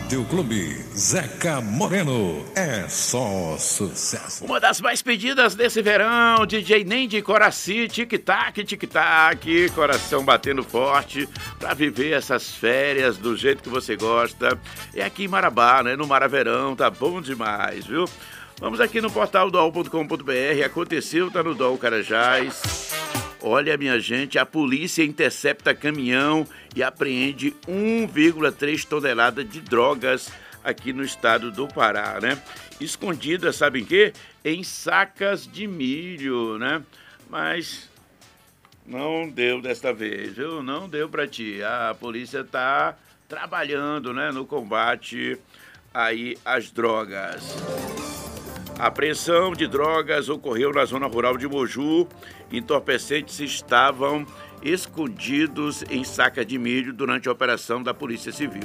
Rádio Clube Zeca Moreno, é só sucesso. Uma das mais pedidas desse verão, DJ Nendi Coraci, tic-tac, tic-tac, coração batendo forte pra viver essas férias do jeito que você gosta. É aqui em Marabá, né? No Maraverão, tá bom demais, viu? Vamos aqui no portal dol.com.br, aconteceu, tá no Dol Carajás. Olha, minha gente, a polícia intercepta caminhão e apreende 1,3 tonelada de drogas aqui no estado do Pará, né? Escondida, sabe em quê? Em sacas de milho, né? Mas não deu desta vez, viu? Não deu pra ti. A polícia tá trabalhando, né, no combate aí às drogas. A apreensão de drogas ocorreu na zona rural de Moju. Entorpecentes estavam escondidos em saca de milho durante a operação da Polícia Civil.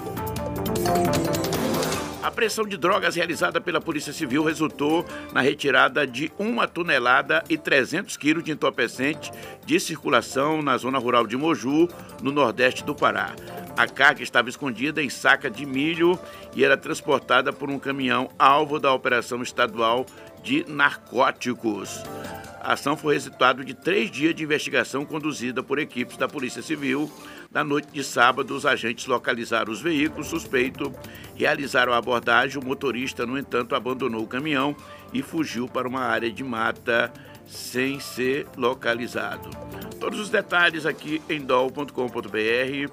A apreensão de drogas realizada pela Polícia Civil resultou na retirada de 1 tonelada e 300 quilos de entorpecente de circulação na zona rural de Moju, no nordeste do Pará. A carga estava escondida em saca de milho e era transportada por um caminhão alvo da Operação Estadual de Narcóticos. A ação foi resultado de 3 dias de investigação conduzida por equipes da Polícia Civil. Na noite de sábado, os agentes localizaram os veículos suspeitos, realizaram a abordagem. O motorista, no entanto, abandonou o caminhão e fugiu para uma área de mata sem ser localizado. Todos os detalhes aqui em dol.com.br.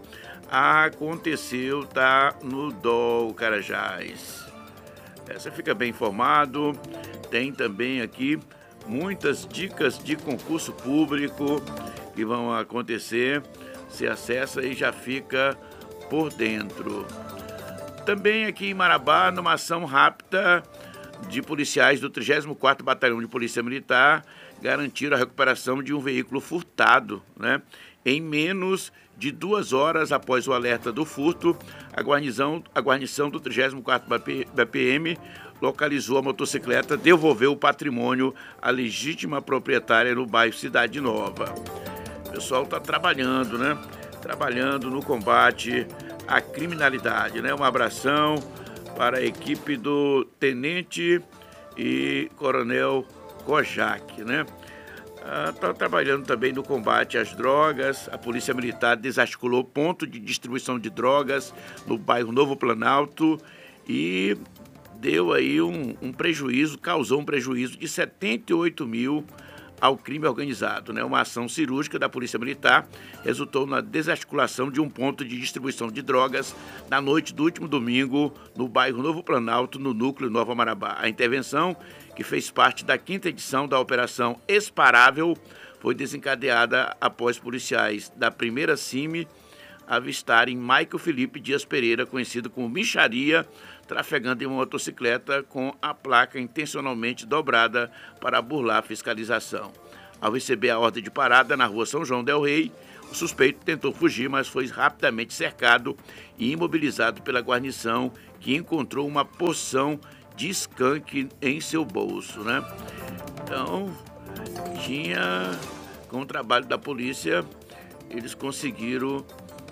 Aconteceu, tá no Dol Carajás. Você fica bem informado. Tem também aqui muitas dicas de concurso público que vão acontecer. Você acessa e já fica por dentro. Também aqui em Marabá, numa ação rápida de policiais do 34º Batalhão de Polícia Militar, garantiram a recuperação de um veículo furtado, né? Em menos de 2 horas após o alerta do furto, a guarnição do 34º BPM localizou a motocicleta, devolveu o patrimônio à legítima proprietária no bairro Cidade Nova. O pessoal está trabalhando, né? Trabalhando no combate à criminalidade, né? Um abração para a equipe do Tenente e Coronel Kojak, né? Está trabalhando também no combate às drogas. A Polícia Militar desarticulou ponto de distribuição de drogas no bairro Novo Planalto e deu aí um prejuízo, causou um prejuízo de 78 mil ao crime organizado, né? Uma ação cirúrgica da Polícia Militar resultou na desarticulação de um ponto de distribuição de drogas na noite do último domingo no bairro Novo Planalto, no núcleo Nova Marabá. A intervenção, que fez parte da 5ª edição da Operação Esparável, foi desencadeada após policiais da 1ª CIMI avistarem Michael Felipe Dias Pereira, conhecido como Micharia, trafegando em uma motocicleta com a placa intencionalmente dobrada para burlar a fiscalização. Ao receber a ordem de parada na rua São João del Rei, o suspeito tentou fugir, mas foi rapidamente cercado e imobilizado pela guarnição, que encontrou uma porção de skunk em seu bolso, né? Então, com o trabalho da polícia, eles conseguiram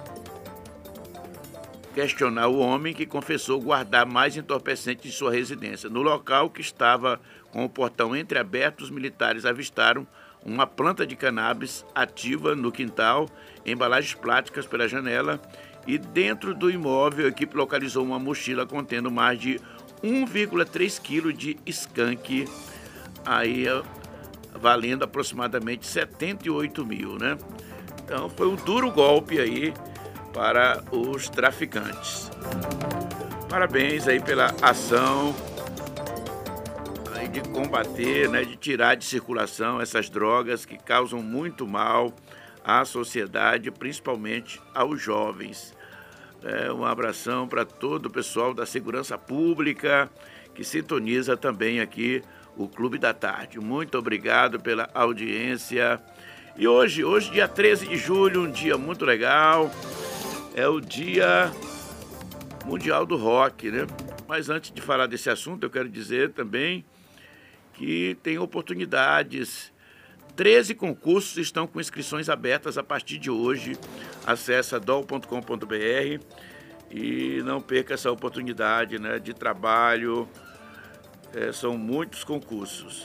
questionar o homem, que confessou guardar mais entorpecentes em sua residência. No local, que estava com o portão entreaberto, os militares avistaram uma planta de cannabis ativa no quintal, embalagens plásticas pela janela, e dentro do imóvel a equipe localizou uma mochila contendo mais de 1,3 kg de skunk, aí valendo aproximadamente 78 mil, né? Então foi um duro golpe aí para os traficantes. Parabéns aí pela ação aí de combater, né, de tirar de circulação essas drogas que causam muito mal à sociedade, principalmente aos jovens. Um abração para todo o pessoal da Segurança Pública que sintoniza também aqui o Clube da Tarde. Muito obrigado pela audiência. E hoje, dia 13 de julho, um dia muito legal. É o Dia Mundial do Rock, né? Mas antes de falar desse assunto, eu quero dizer também que tem oportunidades. 13 concursos estão com inscrições abertas a partir de hoje. Acesse dol.com.br E não perca essa oportunidade, né, de trabalho. São muitos concursos.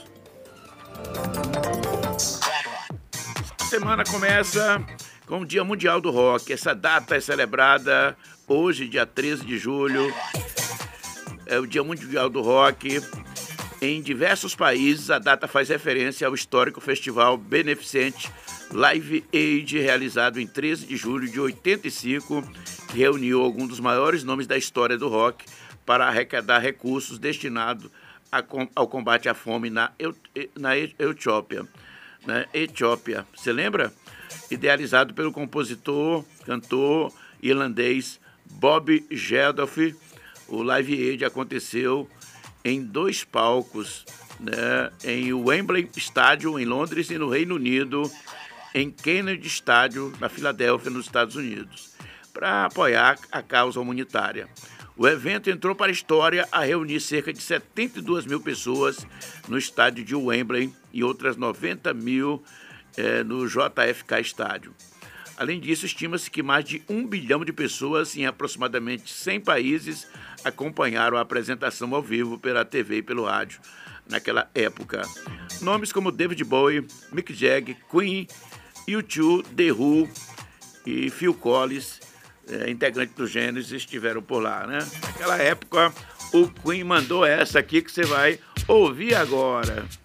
A semana começa com o Dia Mundial do Rock. Essa data é celebrada hoje, dia 13 de julho. É o Dia Mundial do Rock. Em diversos países, a data faz referência ao histórico festival beneficente Live Aid, realizado em 13 de julho de 85, que reuniu alguns dos maiores nomes da história do rock para arrecadar recursos destinados ao combate à fome na Etiópia. Você lembra? Idealizado pelo compositor, cantor irlandês Bob Geldof, o Live Aid aconteceu em 2 palcos, né, em Wembley Stadium, em Londres, e no Reino Unido, em Kennedy Stadium, na Filadélfia, nos Estados Unidos, para apoiar a causa humanitária. O evento entrou para a história a reunir cerca de 72 mil pessoas no estádio de Wembley e outras 90 mil no JFK Stadium. Além disso, estima-se que mais de 1 bilhão de pessoas em aproximadamente 100 países acompanharam a apresentação ao vivo pela TV e pelo rádio naquela época. Nomes como David Bowie, Mick Jagger, Queen, U2, The Who e Phil Collins, integrante do Genesis, estiveram por lá, né? Naquela época, o Queen mandou essa aqui que você vai ouvir agora.